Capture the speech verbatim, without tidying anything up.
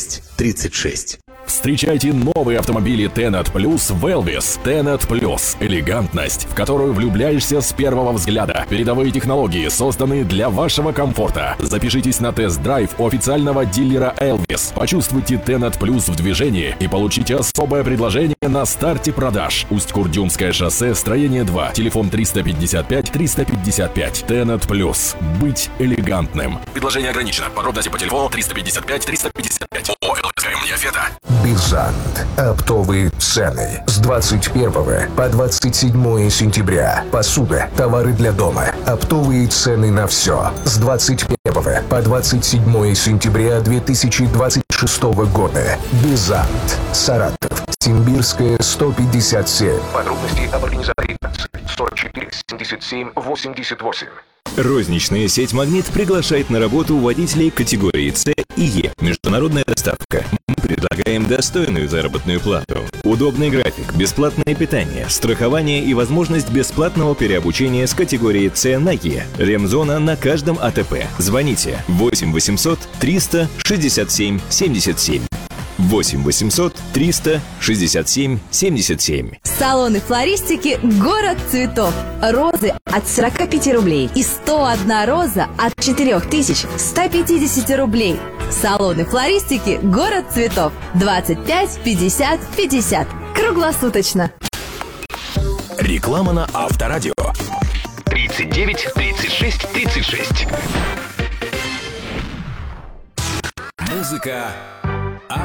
шесть тридцать шесть. Встречайте новые автомобили Tenat Plus в Elvis. Tenat Plus – элегантность, в которую влюбляешься с первого взгляда. Передовые технологии, созданные для вашего комфорта. Запишитесь на тест-драйв у официального дилера Elvis. Почувствуйте Tenat Plus в движении и получите особое предложение на старте продаж. Усть-Курдюмское шоссе, строение два. Телефон триста пятьдесят пять триста пятьдесят пять. Tenat Plus. Быть элегантным. Предложение ограничено. Подробности по телефону триста пятьдесят пять триста пятьдесят пять. О, Элвис Фета. Бизант. Оптовые цены. С двадцать первого по двадцать седьмое сентября. Посуда, товары для дома. Оптовые цены на все. С двадцать первого по двадцать седьмое сентября две тысячи двадцать шестого года. Бизант. Саратов. Симбирская, сто пятьдесят семь. Подробности об организаторе сорок четыре семьдесят семь восемьдесят восемь. Розничная сеть «Магнит» приглашает на работу водителей категории С и Е. Международная доставка. Мы предлагаем достойную заработную плату, удобный график, бесплатное питание, страхование и возможность бесплатного переобучения с категории С на Е. Ремзона на каждом АТП. Звоните восемь восемьсот триста шестьдесят семь семьдесят семь. восемь восемьсот триста шестьдесят семь семьдесят семь. Салоны флористики «Город цветов». Розы от сорока пяти рублей и сто одна роза от четырех тысяч ста пятидесяти рублей. Салоны флористики «Город цветов». двадцать пять пятьдесят пятьдесят. Круглосуточно. Реклама на Авторадио. тридцать девять тридцать шесть тридцать шесть. Музыка